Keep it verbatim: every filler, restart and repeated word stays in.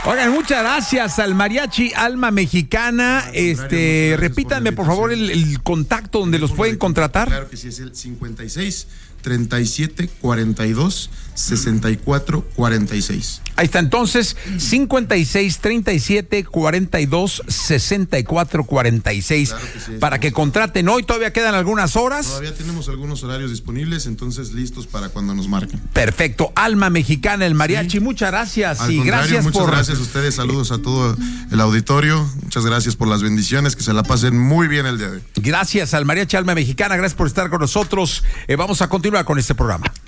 Oigan, muchas gracias al Mariachi Alma Mexicana. Este, repítanme por favor el, el contacto donde los pueden contratar. Claro que sí, es el cincuenta y seis, treinta y siete, cuarenta y dos, sesenta y cuatro, cuarenta y seis. Ahí está entonces, cincuenta y seis, treinta y siete, cuarenta y dos, sesenta y cuatro, cuarenta y seis. Claro que sí, para que contraten hoy, todavía quedan algunas horas. Todavía tenemos algunos horarios disponibles, entonces listos para cuando nos marquen. Perfecto, Alma Mexicana, el Mariachi, sí. Muchas gracias. Al y gracias muchas por... gracias a ustedes, saludos a todo el auditorio, muchas gracias por las bendiciones, que se la pasen muy bien el día de hoy. Gracias al Mariachi Alma Mexicana, gracias por estar con nosotros. Eh, vamos a continuar con este programa.